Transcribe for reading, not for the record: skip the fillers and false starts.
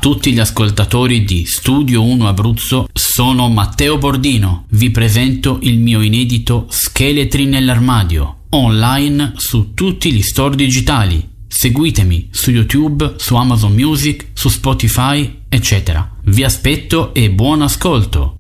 tutti gli ascoltatori di Studio 1 Abruzzo, sono Matteo Bordino. Vi presento il mio inedito Scheletri nell'armadio, online su tutti gli store digitali. Seguitemi su YouTube, su Amazon Music, su Spotify, eccetera. Vi aspetto e buon ascolto!